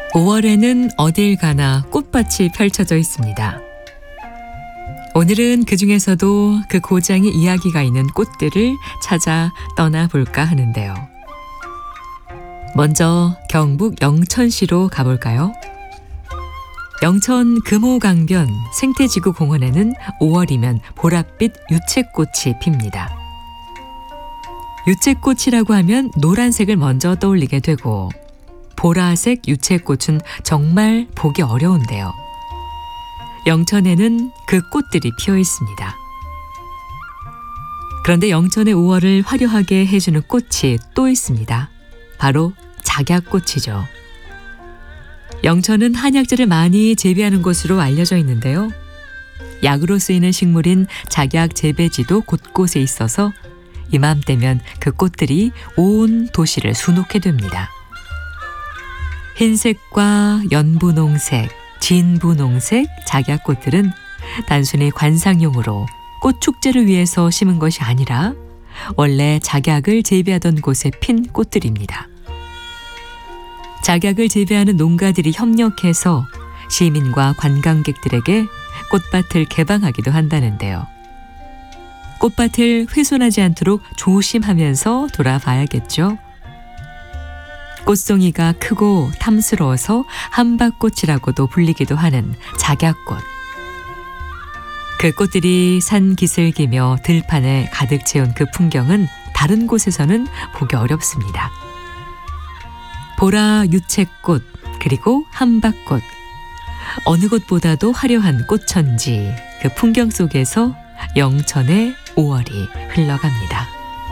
5월에는 어딜 가나 꽃밭이 펼쳐져 있습니다. 오늘은 그중에서도 그 고장의 이야기가 있는 꽃들을 찾아 떠나볼까 하는데요. 먼저 경북 영천시로 가볼까요? 영천 금호강변 생태지구 공원에는 5월이면 보랏빛 유채꽃이 핍니다. 유채꽃이라고 하면 노란색을 먼저 떠올리게 되고 보라색 유채꽃은 정말 보기 어려운데요. 영천에는 그 꽃들이 피어 있습니다. 그런데 영천의 5월을 화려하게 해주는 꽃이 또 있습니다. 바로 작약꽃이죠. 영천은 한약재를 많이 재배하는 곳으로 알려져 있는데요. 약으로 쓰이는 식물인 작약 재배지도 곳곳에 있어서 이맘때면 그 꽃들이 온 도시를 수놓게 됩니다. 흰색과 연분홍색, 진분홍색 작약꽃들은 단순히 관상용으로 꽃축제를 위해서 심은 것이 아니라 원래 작약을 재배하던 곳에 핀 꽃들입니다. 작약을 재배하는 농가들이 협력해서 시민과 관광객들에게 꽃밭을 개방하기도 한다는데요. 꽃밭을 훼손하지 않도록 조심하면서 돌아봐야겠죠. 꽃송이가 크고 탐스러워서 함박꽃이라고도 불리기도 하는 작약꽃. 그 꽃들이 산 기슭이며 들판에 가득 채운 그 풍경은 다른 곳에서는 보기 어렵습니다. 보라 유채꽃 그리고 함박꽃. 어느 곳보다도 화려한 꽃천지, 그 풍경 속에서 영천의 5월이 흘러갑니다.